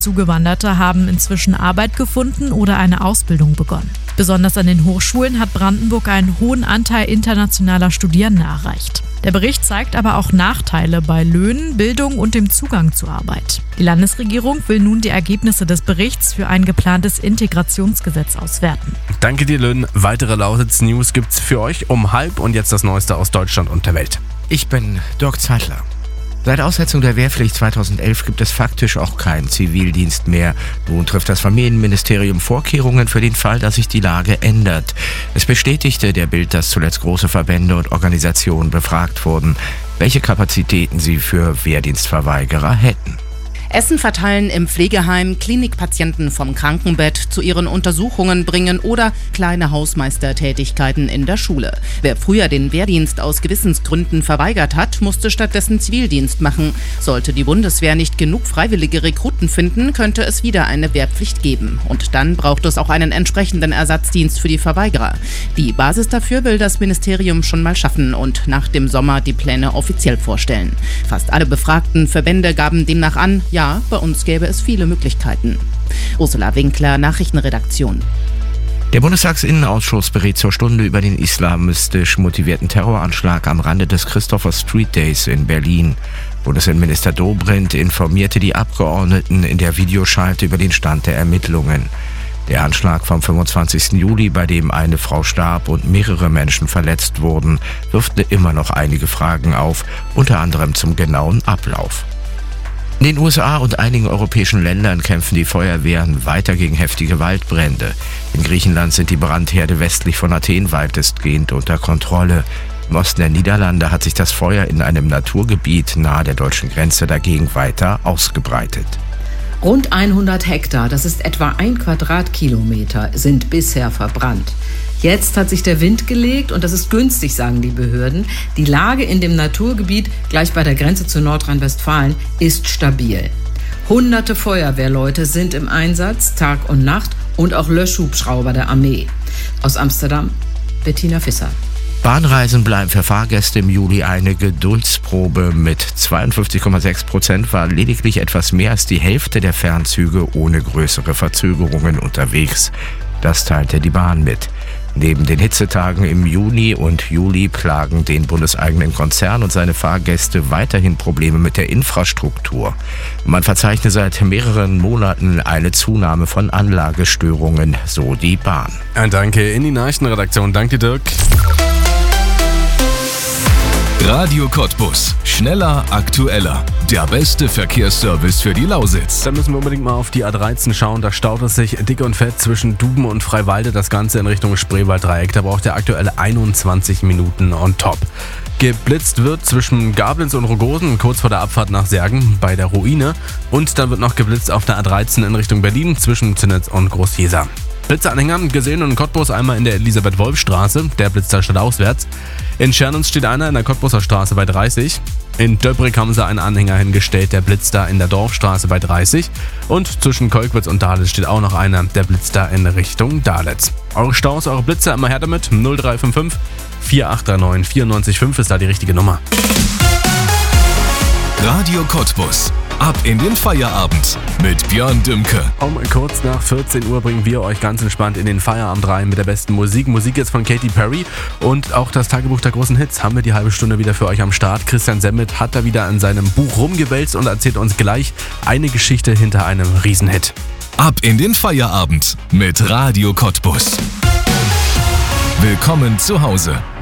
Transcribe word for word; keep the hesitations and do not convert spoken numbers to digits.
Zugewanderte haben inzwischen Arbeit gefunden oder eine Ausbildung begonnen. Besonders an den Hochschulen hat Brandenburg einen hohen Anteil internationaler Studierende erreicht. Der Bericht zeigt aber auch Nachteile bei Löhnen, Bildung und dem Zugang zur Arbeit. Die Landesregierung will nun die Ergebnisse des Berichts für ein geplantes Integrationsgesetz auswerten. Danke dir, Lynn. Weitere Lausitz-News gibt's für euch um halb und jetzt das Neueste aus Deutschland und der Welt. Ich bin Dirk Zeitler. Seit Aussetzung der Wehrpflicht zweitausendelf gibt es faktisch auch keinen Zivildienst mehr. Nun trifft das Familienministerium Vorkehrungen für den Fall, dass sich die Lage ändert. Es bestätigte der Bild, dass zuletzt große Verbände und Organisationen befragt wurden, welche Kapazitäten sie für Wehrdienstverweigerer hätten. Essen verteilen im Pflegeheim, Klinikpatienten vom Krankenbett zu ihren Untersuchungen bringen oder kleine Hausmeistertätigkeiten in der Schule. Wer früher den Wehrdienst aus Gewissensgründen verweigert hat, musste stattdessen Zivildienst machen. Sollte die Bundeswehr nicht genug freiwillige Rekruten finden, könnte es wieder eine Wehrpflicht geben. Und dann braucht es auch einen entsprechenden Ersatzdienst für die Verweigerer. Die Basis dafür will das Ministerium schon mal schaffen und nach dem Sommer die Pläne offiziell vorstellen. Fast alle befragten Verbände gaben demnach an, ja, Ja, bei uns gäbe es viele Möglichkeiten. Ursula Winkler, Nachrichtenredaktion. Der Bundestagsinnenausschuss berät zur Stunde über den islamistisch motivierten Terroranschlag am Rande des Christopher Street Days in Berlin. Bundesinnenminister Dobrindt informierte die Abgeordneten in der Videoschalte über den Stand der Ermittlungen. Der Anschlag vom fünfundzwanzigsten Juli, bei dem eine Frau starb und mehrere Menschen verletzt wurden, wirft immer noch einige Fragen auf, unter anderem zum genauen Ablauf. In den U S A und einigen europäischen Ländern kämpfen die Feuerwehren weiter gegen heftige Waldbrände. In Griechenland sind die Brandherde westlich von Athen weitestgehend unter Kontrolle. Im Osten der Niederlande hat sich das Feuer in einem Naturgebiet nahe der deutschen Grenze dagegen weiter ausgebreitet. Rund hundert Hektar, das ist etwa ein Quadratkilometer, sind bisher verbrannt. Jetzt hat sich der Wind gelegt und das ist günstig, sagen die Behörden. Die Lage in dem Naturgebiet, gleich bei der Grenze zu Nordrhein-Westfalen, ist stabil. Hunderte Feuerwehrleute sind im Einsatz, Tag und Nacht, und auch Löschhubschrauber der Armee. Aus Amsterdam, Bettina Visser. Bahnreisen bleiben für Fahrgäste im Juli eine Geduldsprobe. Mit zweiundfünfzig Komma sechs Prozent war lediglich etwas mehr als die Hälfte der Fernzüge ohne größere Verzögerungen unterwegs. Das teilte die Bahn mit. Neben den Hitzetagen im Juni und Juli plagen den bundeseigenen Konzern und seine Fahrgäste weiterhin Probleme mit der Infrastruktur. Man verzeichne seit mehreren Monaten eine Zunahme von Anlagestörungen, so die Bahn. Ein Danke in die Nachrichtenredaktion. Danke, Dirk. Radio Cottbus. Schneller, aktueller. Der beste Verkehrsservice für die Lausitz. Da müssen wir unbedingt mal auf die A dreizehn schauen. Da staut es sich dick und fett zwischen Duben und Freiwalde. Das Ganze in Richtung Spreewalddreieck. Da braucht ihr aktuell einundzwanzig Minuten on top. Geblitzt wird zwischen Gablitz und Rogosen, kurz vor der Abfahrt nach Särgen bei der Ruine. Und dann wird noch geblitzt auf der A dreizehn in Richtung Berlin zwischen Zinnitz und Groß-Jeser. Blitzanhänger gesehen in Cottbus, einmal in der Elisabeth-Wolf-Straße, der blitzt da stadtauswärts. In Schernitz steht einer in der Cottbuser Straße bei dreißig. In Döbrig haben sie einen Anhänger hingestellt, der blitzt da in der Dorfstraße bei dreißig. Und zwischen Kolkwitz und Dahlitz steht auch noch einer, der blitzt da in Richtung Dahlitz. Eure Staus, eure Blitze, immer her damit. null drei fünf fünf, vier acht drei neun, vier neun fünf ist da die richtige Nummer. Radio Cottbus. Ab in den Feierabend mit Björn Dümke. Um kurz nach vierzehn Uhr bringen wir euch ganz entspannt in den Feierabend rein mit der besten Musik. Musik jetzt von Katy Perry und auch das Tagebuch der großen Hits haben wir die halbe Stunde wieder für euch am Start. Christian Semmet hat da wieder an seinem Buch rumgewälzt und erzählt uns gleich eine Geschichte hinter einem Riesenhit. Ab in den Feierabend mit Radio Cottbus. Willkommen zu Hause.